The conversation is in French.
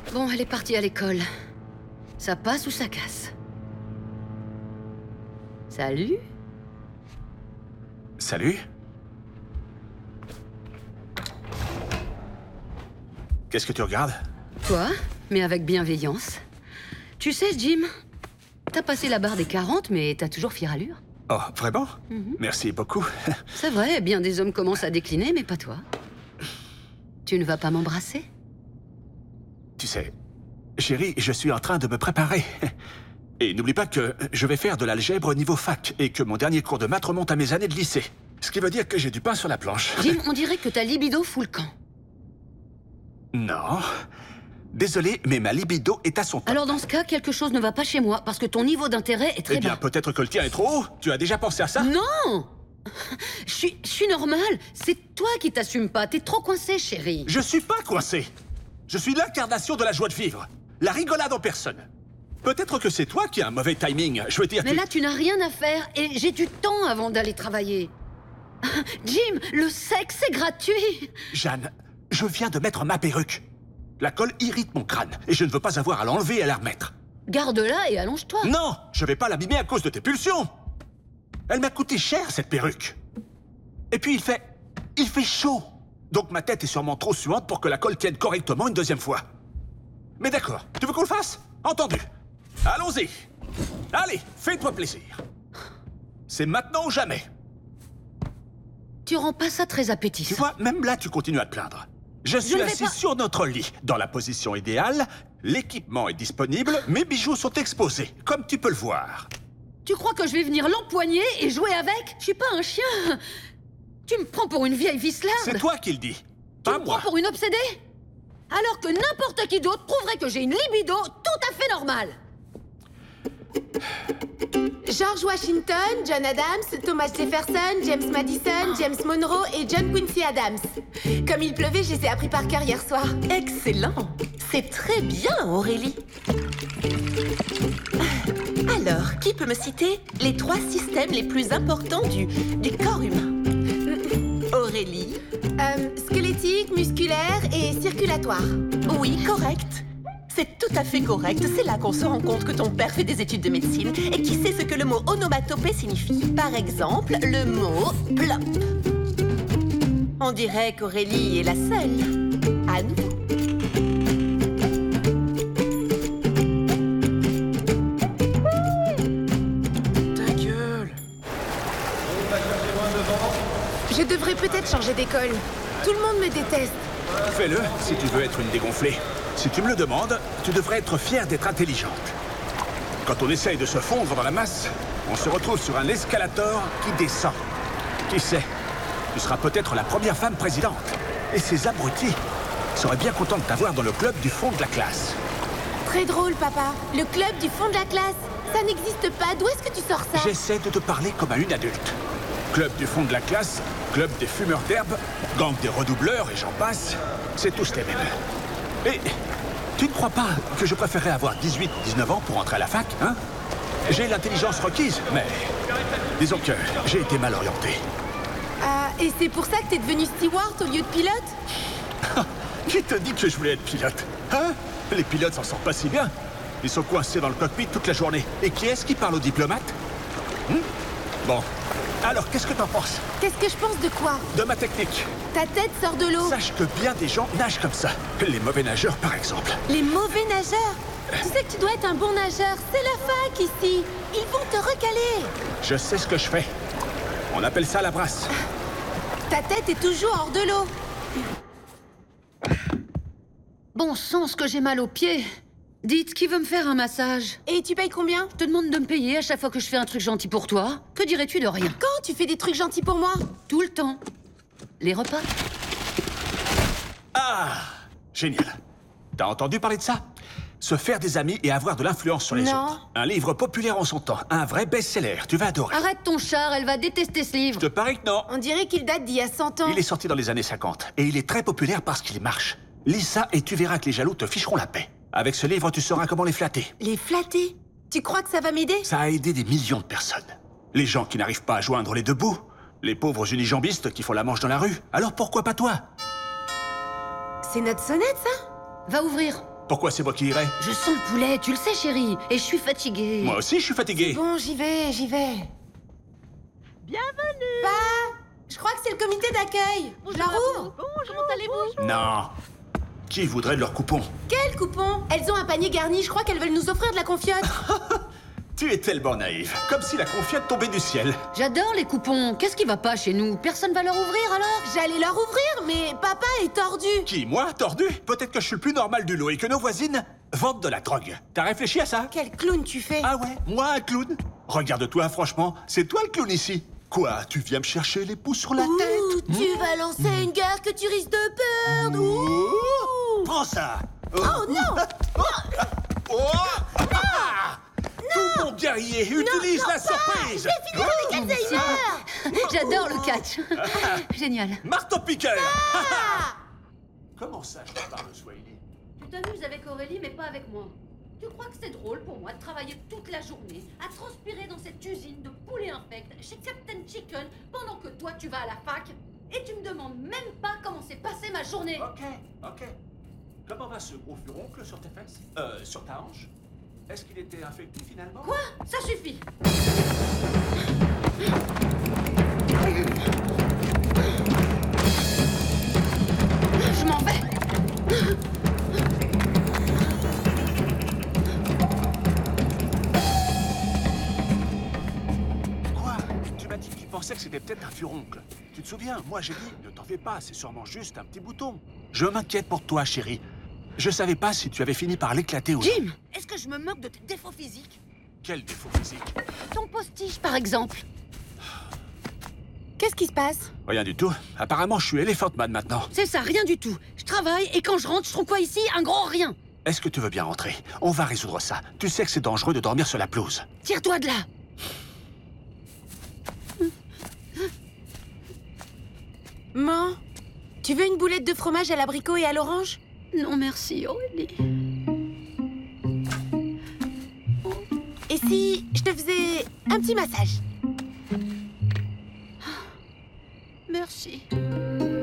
Bon, elle est partie à l'école. Ça passe ou ça casse? Salut? Salut. Qu'est-ce que tu regardes? Toi, mais avec bienveillance. Tu sais, Jim, t'as passé la barre des 40, mais t'as toujours fière allure. Oh, vraiment? Merci beaucoup. C'est vrai, bien des hommes commencent à décliner, mais pas toi. Tu ne vas pas m'embrasser? Tu sais, chérie, je suis en train de me préparer. Et n'oublie pas que je vais faire de l'algèbre au niveau fac et que mon dernier cours de maths remonte à mes années de lycée. Ce qui veut dire que j'ai du pain sur la planche. Jim, on dirait que ta libido fout le camp. Non. Désolé, mais ma libido est à son top. Alors dans ce cas, quelque chose ne va pas chez moi, parce que ton niveau d'intérêt est très Eh bien, bas. peut-être que le tien est trop haut. Tu as déjà pensé à ça? Non! Je suis normale. C'est toi qui t'assumes pas. T'es trop coincée, chérie. Je suis pas coincé. Je suis l'incarnation de la joie de vivre. La rigolade en personne. Peut-être que c'est toi qui as un mauvais timing. Je veux dire, Mais là, tu n'as rien à faire et j'ai du temps avant d'aller travailler. Jim, le sexe est gratuit. Jeanne, je viens de mettre ma perruque. La colle irrite mon crâne et je ne veux pas avoir à l'enlever et à la remettre. Garde-la et allonge-toi. Non, je vais pas l'abîmer à cause de tes pulsions. Elle m'a coûté cher, cette perruque. Et puis il fait chaud. Donc ma tête est sûrement trop suante pour que la colle tienne correctement une deuxième fois. Mais d'accord, tu veux qu'on le fasse? Entendu. Allons-y. Allez, fais-toi plaisir. C'est maintenant ou jamais. Tu rends pas ça très Tu appétissant. vois, même là, tu continues à te plaindre. Je suis ne vais assis pas- sur notre lit, dans la position idéale. L'équipement est disponible, mes bijoux sont exposés, comme tu peux le voir. Tu crois que je vais venir l'empoigner et jouer avec? Je suis pas un chien. Tu me prends pour une vieille vicelarde. C'est toi qui le dis, Tu pas me moi. prends pour une obsédée? Alors que n'importe qui d'autre prouverait que j'ai une libido tout à fait normale. George Washington, John Adams, Thomas Jefferson, James Madison, James Monroe et John Quincy Adams. Comme il pleuvait, je les ai appris par cœur hier soir. Excellent. C'est très bien, Aurélie. Alors, qui peut me citer les 3 systèmes les plus importants du corps humain? Aurélie? Squelettique, musculaire et circulatoire. Oui, correct. C'est tout à fait correct. C'est là qu'on se rend compte que ton père fait des études de médecine et qui sait ce que le mot onomatopée signifie. Par exemple, le mot plop. On dirait qu'Aurélie est la seule. À nous. Ta gueule. Je devrais peut-être changer d'école. Tout le monde me déteste. Fais-le si tu veux être une dégonflée. Si tu me le demandes, tu devrais être fière d'être intelligente. Quand on essaye de se fondre dans la masse, on se retrouve sur un escalator qui descend. Qui sait, tu seras peut-être la première femme présidente. Et ces abrutis seraient bien contents de t'avoir dans le club du fond de la classe. Très drôle, papa. Le club du fond de la classe. Ça n'existe pas. D'où est-ce que tu sors ça? J'essaie de te parler comme à une adulte. Club du fond de la classe, club des fumeurs d'herbe, gang des redoubleurs et j'en passe, c'est tous les mêmes. Et tu ne crois pas que je préférerais avoir 18 ou 19 ans pour entrer à la fac, hein? J'ai l'intelligence requise, mais disons que j'ai été mal orienté. Ah, et c'est pour ça que t'es devenu steward au lieu de pilote? Qui te dit que je voulais être pilote? Hein? Les pilotes s'en sortent pas si bien. Ils sont coincés dans le cockpit toute la journée. Et qui est-ce qui parle aux diplomates? Bon. Alors, qu'est-ce que t'en penses? Qu'est-ce que je pense de quoi? De ma technique. Ta tête sort de l'eau. Sache que bien des gens nagent comme ça. Les mauvais nageurs, par exemple. Les mauvais nageurs. Tu sais que tu dois être un bon nageur. C'est la fac ici. Ils vont te recaler. Je sais ce que je fais. On appelle ça la brasse. Ta tête est toujours hors de l'eau. Bon sang, ce que j'ai mal aux pieds. Dites, qui veut me faire un massage? Et tu payes combien? Je te demande de me payer à chaque fois que je fais un truc gentil pour toi. Que dirais-tu de rien? Quand tu fais des trucs gentils pour moi? Tout le temps. Les repas. Ah! Génial. T'as entendu parler de ça? Se faire des amis et avoir de l'influence sur les Non. autres. Un livre populaire en son temps. Un vrai best-seller. Tu vas adorer. Arrête ton char, elle va détester ce livre. Je te parie que non. On dirait qu'il date d'il y a 100 ans. Il est sorti dans les années 50. Et il est très populaire parce qu'il marche. Lis ça et tu verras que les jaloux te ficheront la paix. Avec ce livre, tu sauras comment les flatter. Les flatter? Tu crois que ça va m'aider? Ça a aidé des millions de personnes. Les gens qui n'arrivent pas à joindre les deux bouts. Les pauvres unijambistes qui font la manche dans la rue. Alors pourquoi pas toi? C'est notre sonnette, ça? Va ouvrir. Pourquoi c'est moi qui irai? Je sens le poulet, tu le sais, chérie. Et je suis fatiguée. Moi aussi, je suis fatigué. Bon, j'y vais. Bienvenue. Je crois que c'est le comité d'accueil. Je leur ouvre. Comment allez-vous? Non. Qui voudrait de leur coupon? Quel coupon? Elles ont un panier garni, je crois qu'elles veulent nous offrir de la confiote. Tu es tellement naïve. Comme si la confiote tombait du ciel. J'adore les coupons. Qu'est-ce qui va pas chez nous? Personne va leur ouvrir alors? J'allais leur ouvrir, mais papa est tordu. Qui, moi, tordu? Peut-être que je suis le plus normal du lot et que nos voisines vendent de la drogue. T'as réfléchi à ça? Quel clown tu fais. Ah ouais? Moi, un clown? Regarde-toi, franchement. C'est toi le clown ici. Quoi? Tu viens me chercher les pouces sur la tête? Tu vas lancer une guerre que tu risques de perdre. Ouh. Prends ça! Oh non. Oh. Tout mon guerrier, utilise la surprise! J'adore le catch. Génial. Marteau-piqueur! Comment ça, je te parle, Swahili? Tu t'amuses avec Aurélie, mais pas avec moi. Tu crois que c'est drôle pour moi de travailler toute la journée à transpirer dans cette usine de poulet infect chez Captain Chicken pendant que toi tu vas à la fac et tu me demandes même pas comment s'est passée ma journée? Ok. Comment va ce gros furoncle sur tes fesses? Sur ta hanche? Est-ce qu'il était infecté finalement? Quoi? Ça suffit. Je m'en vais. Quoi? Tu m'as dit que tu pensais que c'était peut-être un furoncle. Tu te souviens? Moi j'ai dit, ne t'en fais pas, c'est sûrement juste un petit bouton. Je m'inquiète pour toi, chérie. Je savais pas si tu avais fini par l'éclater ou non. Jim, est-ce que je me moque de tes défauts physiques? Quel défaut physique? Ton postiche, par exemple. Qu'est-ce qui se passe? Rien du tout. Apparemment, je suis Elephant Man maintenant. C'est ça, rien du tout. Je travaille et quand je rentre, je trouve quoi ici? Un gros rien. Est-ce que tu veux bien rentrer? On va résoudre ça. Tu sais que c'est dangereux de dormir sur la pelouse. Tire-toi de là. Maman, tu veux une boulette de fromage à l'abricot et à l'orange? Non, merci, Aurélie. Et si je te faisais un petit massage? Merci.